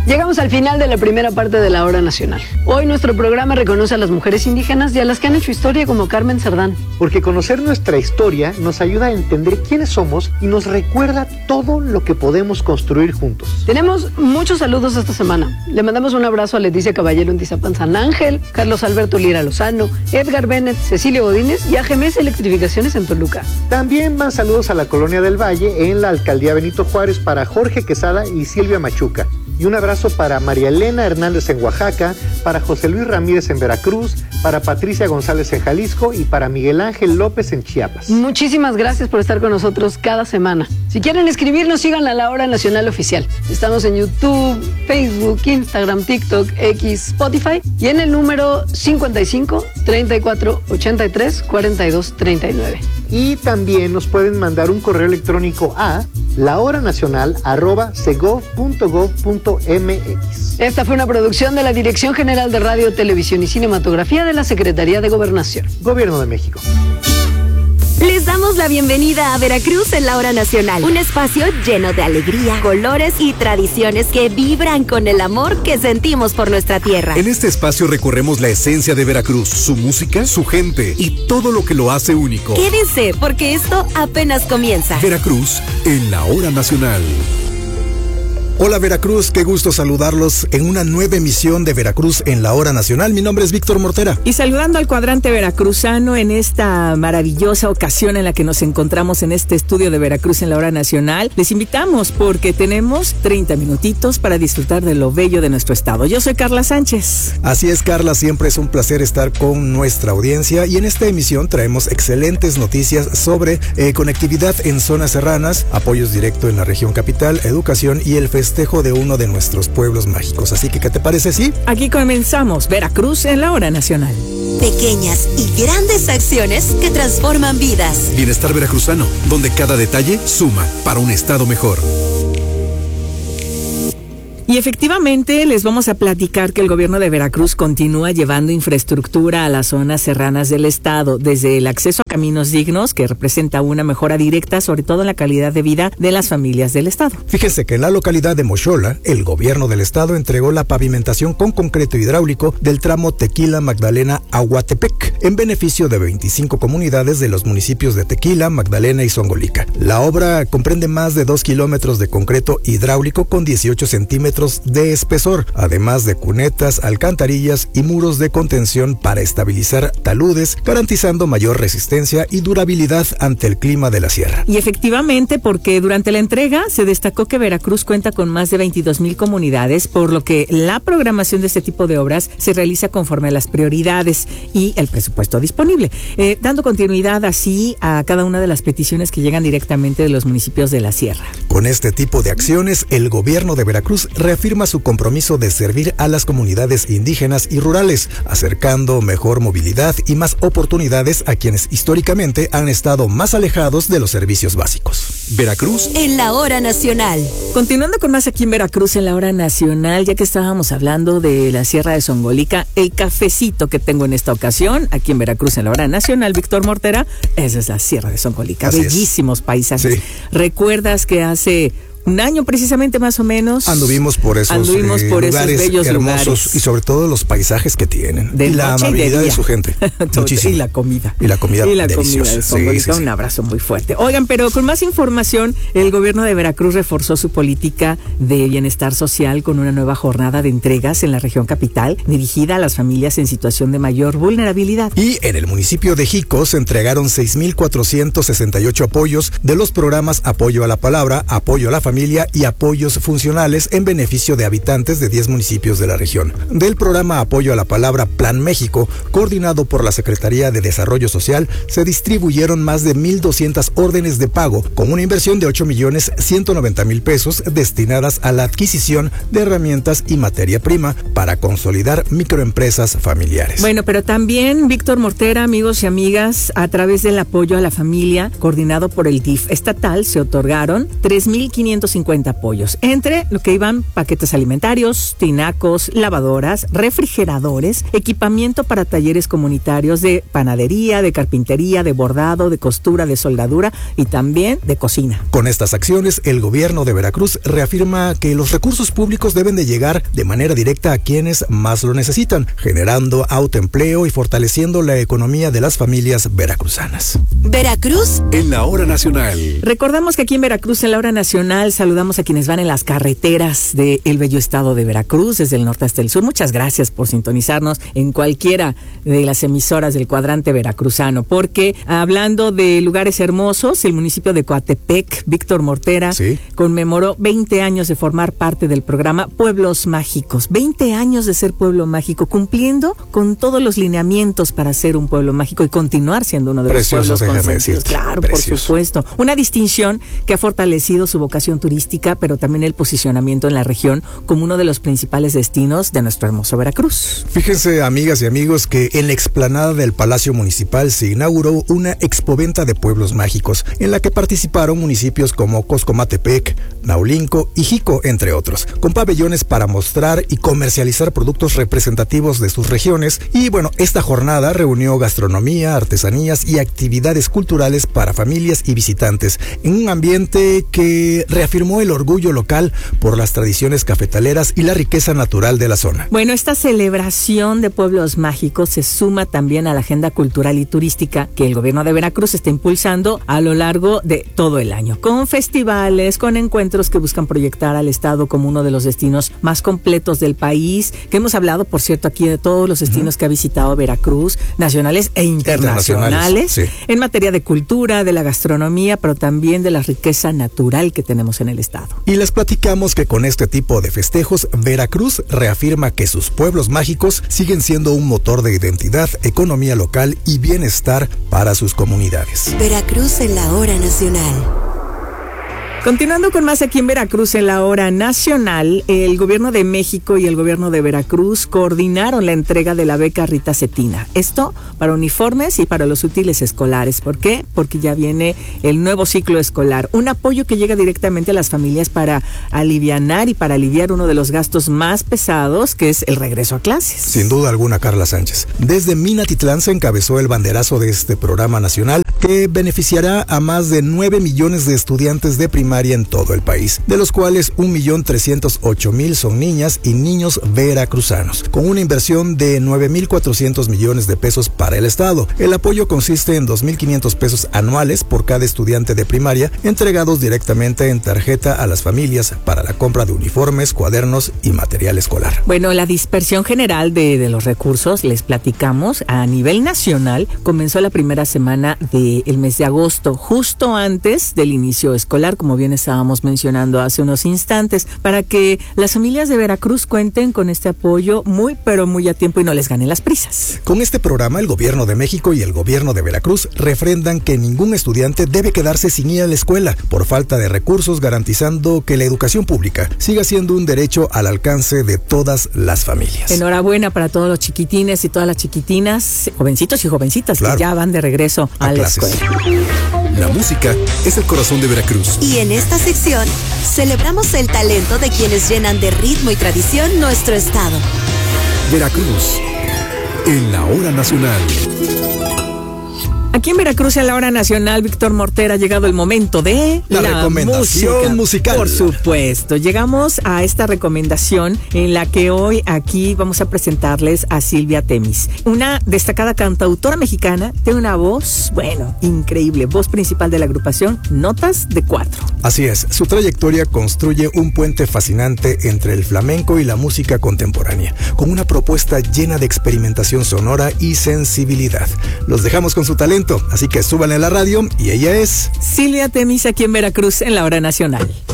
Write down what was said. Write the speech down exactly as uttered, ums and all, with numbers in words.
Llegamos al final de la primera parte de la Hora Nacional. Hoy nuestro programa reconoce a las mujeres indígenas y a las que han hecho historia como Carmen Cerdán. Porque conocer nuestra historia nos ayuda a entender quiénes somos y nos recuerda todo lo que podemos construir juntos. Tenemos muchos saludos esta semana. Le mandamos un abrazo a Leticia Caballero en Tizapán San Ángel, Carlos Alberto Lira Lozano, Edgar Bennett, Cecilio Godínez y a G M S Electrificaciones en Toluca. También más saludos a la Colonia del Valle en la Alcaldía Benito Juárez para Jorge Quesada y Silvia Machuca. Y un abrazo para María Elena Hernández en Oaxaca, para José Luis Ramírez en Veracruz, para Patricia González en Jalisco y para Miguel Ángel López en Chiapas. Muchísimas gracias por estar con nosotros cada semana. Si quieren escribirnos, sigan a La Hora Nacional Oficial. Estamos en YouTube, Facebook, Instagram, TikTok, X, Spotify y en el número cincuenta y cinco, treinta y cuatro, ochenta y tres, cuarenta y dos, treinta y nueve. Y también nos pueden mandar un correo electrónico a lahoranacional arroba segov punto gov punto mx. Esta fue una producción de la Dirección General de Radio, Televisión y Cinematografía de la Secretaría de Gobernación. Gobierno de México. Les damos la bienvenida a Veracruz en la Hora Nacional, un espacio lleno de alegría, colores y tradiciones que vibran con el amor que sentimos por nuestra tierra. En este espacio recorremos la esencia de Veracruz, su música, su gente y todo lo que lo hace único. Quédense, porque esto apenas comienza. Veracruz en la Hora Nacional. Hola Veracruz, qué gusto saludarlos en una nueva emisión de Veracruz en la Hora Nacional. Mi nombre es Víctor Mortera. Y saludando al cuadrante veracruzano en esta maravillosa ocasión en la que nos encontramos en este estudio de Veracruz en la Hora Nacional, les invitamos porque tenemos treinta minutitos para disfrutar de lo bello de nuestro estado. Yo soy Carla Sánchez. Así es, Carla, siempre es un placer estar con nuestra audiencia y en esta emisión traemos excelentes noticias sobre eh, conectividad en zonas serranas, apoyos directos en la región capital, educación y el festival festejo de uno de nuestros pueblos mágicos. Así que, ¿qué te parece, sí? Aquí comenzamos Veracruz en la Hora Nacional. Pequeñas y grandes acciones que transforman vidas. Bienestar veracruzano, donde cada detalle suma para un estado mejor. Y efectivamente les vamos a platicar que el gobierno de Veracruz continúa llevando infraestructura a las zonas serranas del estado, desde el acceso a caminos dignos, que representa una mejora directa, sobre todo en la calidad de vida de las familias del estado. Fíjense que en la localidad de Mochola, el gobierno del estado entregó la pavimentación con concreto hidráulico del tramo Tequila Magdalena Aguatepec, en beneficio de veinticinco comunidades de los municipios de Tequila, Magdalena y Zongolica. La obra comprende más de dos kilómetros de concreto hidráulico con dieciocho centímetros de espesor, además de cunetas, alcantarillas y muros de contención para estabilizar taludes, garantizando mayor resistencia y durabilidad ante el clima de la sierra. Y efectivamente, porque durante la entrega se destacó que Veracruz cuenta con más de veintidós mil comunidades, por lo que la programación de este tipo de obras se realiza conforme a las prioridades y el presupuesto disponible, eh, dando continuidad así a cada una de las peticiones que llegan directamente de los municipios de la sierra. Con este tipo de acciones, el gobierno de Veracruz reafirma su compromiso de servir a las comunidades indígenas y rurales, acercando mejor movilidad y más oportunidades a quienes históricamente han estado más alejados de los servicios básicos. Veracruz en la Hora Nacional. Continuando con más aquí en Veracruz en la Hora Nacional, ya que estábamos hablando de la Sierra de Zongolica, el cafecito que tengo en esta ocasión aquí en Veracruz en la Hora Nacional, Víctor Mortera, esa es la Sierra de Zongolica. Así Bellísimos es. Paisajes. Sí. ¿Recuerdas que hace un año precisamente más o menos anduvimos por esos, anduvimos por eh, lugares esos bellos hermosos lugares. Y sobre todo los paisajes que tienen de y la amabilidad de, de su gente. Muchísimo. Y la comida. Y la comida y la deliciosa. Comida de sí, sí, sí. Un abrazo muy fuerte. Oigan, pero con más información, el gobierno de Veracruz reforzó su política de bienestar social con una nueva jornada de entregas en la región capital dirigida a las familias en situación de mayor vulnerabilidad. Y en el municipio de Jico se entregaron seis mil cuatrocientos sesenta y ocho apoyos de los programas Apoyo a la Palabra, Apoyo a la Familia y Apoyo funcionales en beneficio de habitantes de diez municipios de la región. Del programa Apoyo a la Palabra Plan México, coordinado por la Secretaría de Desarrollo Social, se distribuyeron más de mil doscientas órdenes de pago con una inversión de ocho millones ciento noventa mil pesos destinadas a la adquisición de herramientas y materia prima para consolidar microempresas familiares. Bueno, pero también, Víctor Mortera, amigos y amigas, a través del Apoyo a la Familia, coordinado por el D I F estatal, se otorgaron tres mil quinientos ciento cincuenta apoyos, entre lo que iban paquetes alimentarios, tinacos, lavadoras, refrigeradores, equipamiento para talleres comunitarios de panadería, de carpintería, de bordado, de costura, de soldadura y también de cocina. Con estas acciones, el gobierno de Veracruz reafirma que los recursos públicos deben de llegar de manera directa a quienes más lo necesitan, generando autoempleo y fortaleciendo la economía de las familias veracruzanas. Veracruz en la hora nacional. Recordamos que aquí en Veracruz, en la hora nacional, saludamos a quienes van en las carreteras del bello estado de Veracruz, desde el norte hasta el sur. Muchas gracias por sintonizarnos en cualquiera de las emisoras del cuadrante veracruzano, porque hablando de lugares hermosos, el municipio de Coatepec, Víctor Mortera, ¿sí?, conmemoró veinte años de formar parte del programa Pueblos Mágicos. veinte años de ser pueblo mágico, cumpliendo con todos los lineamientos para ser un pueblo mágico y continuar siendo uno de Precioso, los pueblos consentidos. Decirte. Claro, Precioso. Por supuesto. Una distinción que ha fortalecido su vocación turística, pero también el posicionamiento en la región como uno de los principales destinos de nuestro hermoso Veracruz. Fíjense, amigas y amigos, que en la explanada del Palacio Municipal se inauguró una expoventa de pueblos mágicos, en la que participaron municipios como Coscomatepec, Naulinco y Jico, entre otros, con pabellones para mostrar y comercializar productos representativos de sus regiones. Y bueno, esta jornada reunió gastronomía, artesanías y actividades culturales para familias y visitantes, en un ambiente que reafirmó el orgullo local por las tradiciones cafetaleras y la riqueza natural de la zona. Bueno, esta celebración de pueblos mágicos se suma también a la agenda cultural y turística que el gobierno de Veracruz está impulsando a lo largo de todo el año, con festivales, con encuentros que buscan proyectar al estado como uno de los destinos más completos del país, que hemos hablado, por cierto, aquí de todos los destinos uh-huh. que ha visitado Veracruz, nacionales e internacionales, sí. en materia de cultura, de la gastronomía, pero también de la riqueza natural que tenemos en el estado. Y les platicamos que con este tipo de festejos, Veracruz reafirma que sus pueblos mágicos siguen siendo un motor de identidad, economía local y bienestar para sus comunidades. Veracruz en la hora nacional. Continuando con más aquí en Veracruz en la hora nacional, el gobierno de México y el gobierno de Veracruz coordinaron la entrega de la beca Rita Cetina. Esto para uniformes y para los útiles escolares. ¿Por qué? Porque ya viene el nuevo ciclo escolar. Un apoyo que llega directamente a las familias para alivianar y para aliviar uno de los gastos más pesados, que es el regreso a clases. Sin duda alguna, Carla Sánchez. Desde Minatitlán se encabezó el banderazo de este programa nacional que beneficiará a más de nueve millones de estudiantes de primaria en todo el país, de los cuales un millón trescientos ocho mil son niñas y niños veracruzanos, con una inversión de nueve mil cuatrocientos millones de pesos para el estado. El apoyo consiste en dos mil quinientos pesos anuales por cada estudiante de primaria, entregados directamente en tarjeta a las familias para la compra de uniformes, cuadernos y material escolar. Bueno, la dispersión general de, de los recursos, les platicamos, a nivel nacional, comenzó la primera semana del mes de agosto, justo antes del inicio escolar, como bien estábamos mencionando hace unos instantes, para que las familias de Veracruz cuenten con este apoyo muy pero muy a tiempo y no les ganen las prisas. Con este programa, el gobierno de México y el gobierno de Veracruz refrendan que ningún estudiante debe quedarse sin ir a la escuela por falta de recursos, garantizando que la educación pública siga siendo un derecho al alcance de todas las familias. Enhorabuena para todos los chiquitines y todas las chiquitinas, jovencitos y jovencitas, claro, que ya van de regreso a, a la clases. escuela. La música es el corazón de Veracruz. Y en esta sección celebramos el talento de quienes llenan de ritmo y tradición nuestro estado. Veracruz en la hora nacional. Aquí en Veracruz, en la hora nacional, Víctor Mortera, ha llegado el momento de la, la recomendación música, musical. Por supuesto, llegamos a esta recomendación en la que hoy aquí vamos a presentarles a Silvia Temis, una destacada cantautora mexicana, tiene una voz, bueno, increíble, voz principal de la agrupación Notas de Cuatro. Así es, su trayectoria construye un puente fascinante entre el flamenco y la música contemporánea, con una propuesta llena de experimentación sonora y sensibilidad. Los dejamos con su talento. Así que súbanle a la radio y ella es Silvia Temis aquí en Veracruz en la hora nacional.